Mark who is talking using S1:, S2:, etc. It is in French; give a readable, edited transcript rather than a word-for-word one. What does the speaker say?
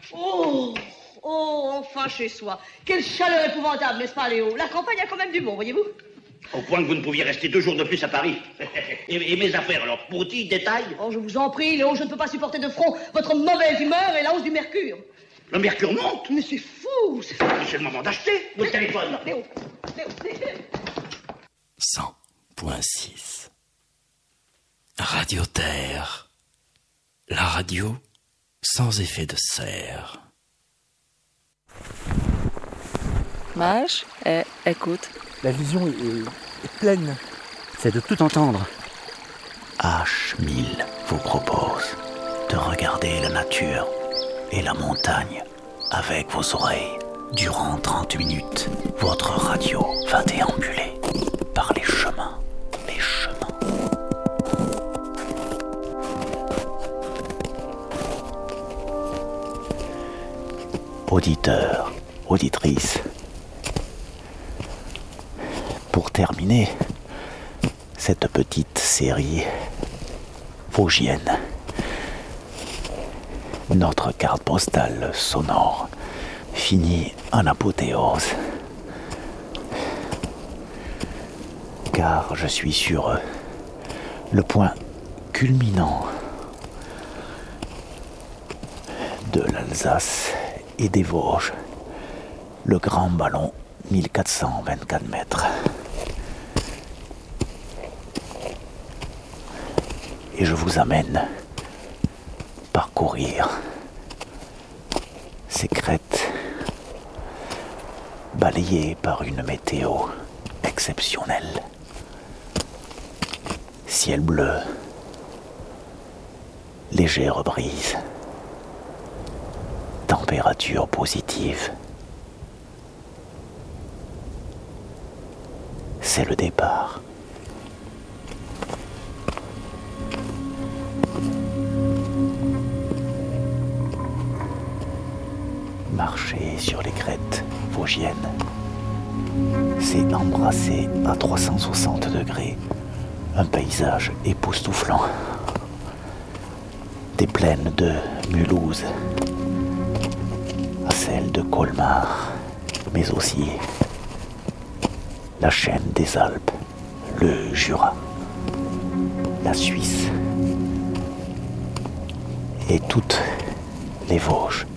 S1: Oh, oh, enfin chez soi. Quelle chaleur épouvantable, n'est-ce pas, Léo? La campagne a quand même du bon, voyez-vous?
S2: Au point que vous ne pouviez rester 2 jours de plus à Paris. Et mes affaires, alors, petit détail?
S1: Oh, je vous en prie, Léo, je ne peux pas supporter de front votre mauvaise humeur et la hausse du mercure.
S2: Le mercure monte?
S1: Mais c'est fou, c'est fou.
S2: C'est le moment d'acheter votre téléphone.
S1: Léo, Léo,
S3: 100.6 Radio Terre. La radio sans effet de serre.
S4: Mage, écoute.
S5: La vision est pleine.
S6: C'est de tout entendre.
S3: H1000 vous propose de regarder la nature et la montagne avec vos oreilles. Durant 30 minutes, votre radio va déambuler par les chemins. Auditeurs, auditrices, pour terminer cette petite série vosgienne, notre carte postale sonore finit en apothéose, car je suis sur le point culminant de l'Alsace et des Vosges, le grand ballon 1424 mètres. Et je vous amène parcourir ces crêtes balayées par une météo exceptionnelle. Ciel bleu, légère brise, température positive. C'est le départ. Marcher sur les crêtes vosgiennes, c'est embrasser à 360 degrés un paysage époustouflant. Des plaines de Mulhouse à celles de Colmar, mais aussi la chaîne des Alpes, le Jura, la Suisse et toutes les Vosges.